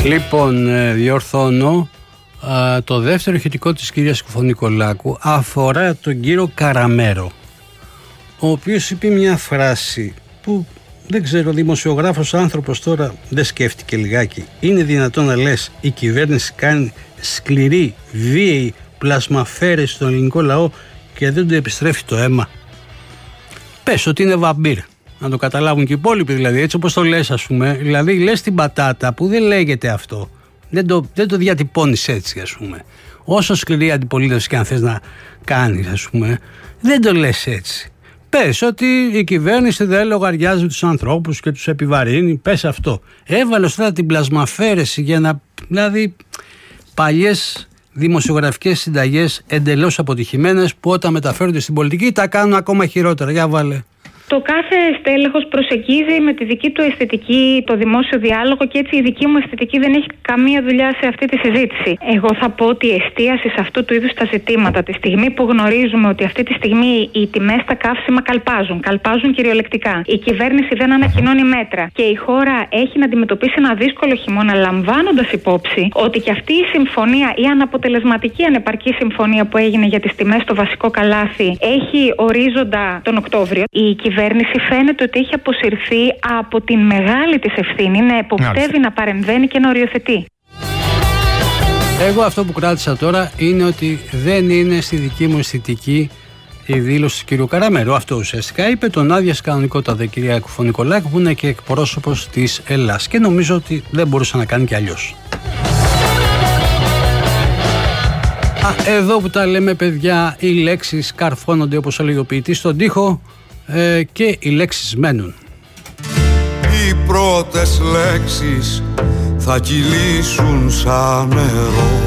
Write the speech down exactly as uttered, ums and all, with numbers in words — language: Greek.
Λοιπόν, διορθώνω. Το δεύτερο ηχητικό της κυρίας Κουφονικολάκου αφορά τον κύριο Καραμέρο, ο οποίος είπε μια φράση που δεν ξέρω, δημοσιογράφος άνθρωπος τώρα δεν σκέφτηκε λιγάκι. Είναι δυνατόν να λες η κυβέρνηση κάνει σκληρή, βίαιη πλασμαφέρεση στον ελληνικό λαό και δεν του επιστρέφει το αίμα? Πες ότι είναι βαμπύρ, να το καταλάβουν και οι υπόλοιποι, δηλαδή, έτσι όπως το λες, ας πούμε. Δηλαδή λες την πατάτα που δεν λέγεται αυτό. Δεν το, δεν το διατυπώνεις έτσι, ας πούμε. Όσο σκληρή αντιπολίτευση και αν θες να κάνεις, ας πούμε, δεν το λες έτσι. Πες ότι η κυβέρνηση δεν λογαριάζει τους ανθρώπους και τους επιβαρύνει. Πες αυτό. Έβαλε τώρα την πλασμαφέρεση για να. Δηλαδή, παλιές δημοσιογραφικές συνταγές εντελώς αποτυχημένες που όταν μεταφέρονται στην πολιτική τα κάνουν ακόμα χειρότερα. Για βάλε. Το κάθε στέλεχος προσεγγίζει με τη δική του αισθητική το δημόσιο διάλογο και έτσι η δική μου αισθητική δεν έχει καμία δουλειά σε αυτή τη συζήτηση. Εγώ θα πω ότι η εστίαση σε αυτού του είδους τα ζητήματα, τη στιγμή που γνωρίζουμε ότι αυτή τη στιγμή οι τιμές στα καύσιμα καλπάζουν, καλπάζουν κυριολεκτικά, η κυβέρνηση δεν ανακοινώνει μέτρα και η χώρα έχει να αντιμετωπίσει ένα δύσκολο χειμώνα, λαμβάνοντας υπόψη ότι και αυτή η συμφωνία, η αναποτελεσματική ανεπαρκή συμφωνία που έγινε για τις τιμές στο βασικό καλάθι, έχει ορίζοντα τον Οκτώβριο. Η Η κυβέρνηση φαίνεται ότι έχει αποσυρθεί από την μεγάλη της ευθύνη να εποπτεύει, να παρεμβαίνει και να οριοθετεί. Εγώ αυτό που κράτησα τώρα είναι ότι δεν είναι στη δική μου αισθητική η δήλωση του κ. Καραμέρου. Αυτό ουσιαστικά είπε τον άδεια κανονικότατα κυρία Κουφονικολάκου, που είναι και εκπρόσωπος της Ελλάς, και νομίζω ότι δεν μπορούσε να κάνει και αλλιώς. Α, εδώ που τα λέμε, παιδιά, οι λέξεις καρφώνονται, όπως έλεγε ο ποιητής, στον τοίχο. Ε, και οι λέξεις μένουν. Οι πρώτες λέξεις θα κυλήσουν σαν νερό.